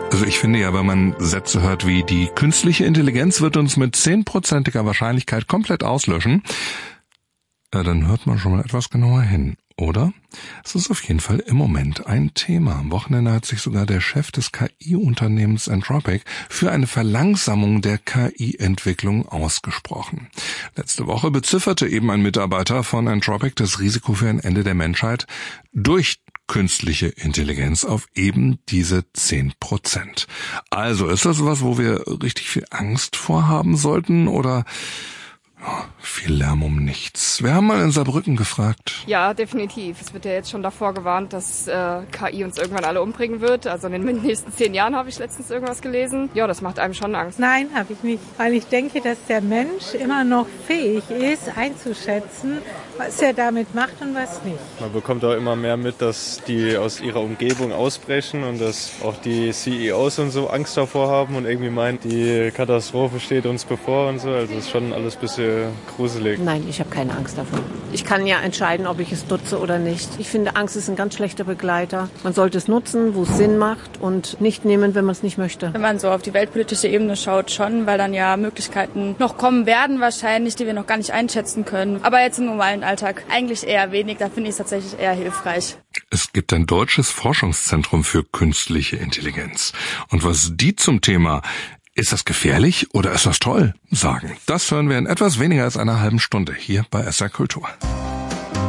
Also ich finde ja, wenn man Sätze hört wie die künstliche Intelligenz wird uns mit 10%iger Wahrscheinlichkeit komplett auslöschen, dann hört man schon mal etwas genauer hin, oder? Es ist auf jeden Fall im Moment ein Thema. Am Wochenende hat sich sogar der Chef des KI-Unternehmens Anthropic für eine Verlangsamung der KI-Entwicklung ausgesprochen. Letzte Woche bezifferte eben ein Mitarbeiter von Anthropic das Risiko für ein Ende der Menschheit durch künstliche Intelligenz auf eben diese 10%. Also ist das was, wo wir richtig viel Angst vorhaben sollten oder viel Lärm um nichts? Wir haben mal in Saarbrücken gefragt. Ja, definitiv. Es wird ja jetzt schon davor gewarnt, dass KI uns irgendwann alle umbringen wird. Also in den nächsten 10 Jahren habe ich letztens irgendwas gelesen. Ja, das macht einem schon Angst. Nein, habe ich nicht. Weil ich denke, dass der Mensch immer noch fähig ist, einzuschätzen, was er damit macht und was nicht. Man bekommt auch immer mehr mit, dass die aus ihrer Umgebung ausbrechen und dass auch die CEOs und so Angst davor haben und irgendwie meinen, die Katastrophe steht uns bevor und so. Also ist schon alles ein bisschen gruselig. Nein, ich habe keine Angst davor. Ich kann ja entscheiden, ob ich es nutze oder nicht. Ich finde, Angst ist ein ganz schlechter Begleiter. Man sollte es nutzen, wo es Sinn macht und nicht nehmen, wenn man es nicht möchte. Wenn man so auf die weltpolitische Ebene schaut, schon, weil dann ja Möglichkeiten noch kommen werden wahrscheinlich, die wir noch gar nicht einschätzen können. Aber jetzt im normalen Alltag eigentlich eher wenig. Da finde ich es tatsächlich eher hilfreich. Es gibt ein deutsches Forschungszentrum für künstliche Intelligenz. Und was die zum Thema "Ist das gefährlich oder ist das toll?" sagen, das hören wir in etwas weniger als einer halben Stunde hier bei SR Kultur.